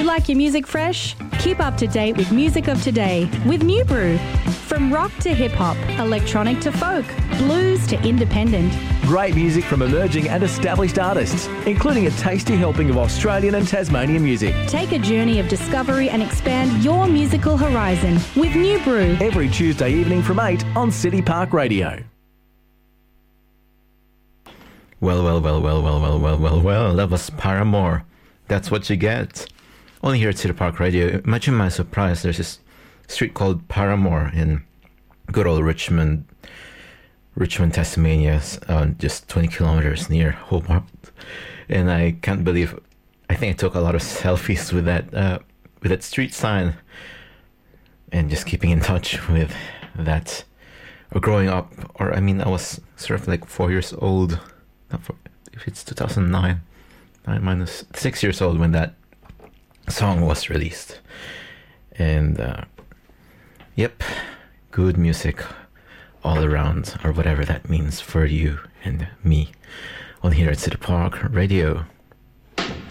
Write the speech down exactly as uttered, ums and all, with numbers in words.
like your music fresh? Keep up to date with music of today with New Brew. From rock to hip-hop, electronic to folk, blues to independent. Great music from emerging and established artists, including a tasty helping of Australian and Tasmanian music. Take a journey of discovery and expand your musical horizon with New Brew. Every Tuesday evening from eight on City Park Radio. Well, well, well, well, well, well, well, well, well, that was Paramore. That's what you get. Only here at City Park Radio. Imagine my surprise, there's this street called Paramore in good old Richmond, Richmond, Tasmania, uh, just twenty kilometers near Hobart. And I can't believe, I think I took a lot of selfies with that, uh, with that street sign. And just keeping in touch with that, or growing up, or I mean, I was sort of like four years old. Not for, if it's two thousand nine, nine minus six years old when that song was released. And uh, yep, good music all around, or whatever that means for you and me, on here at City Park Radio.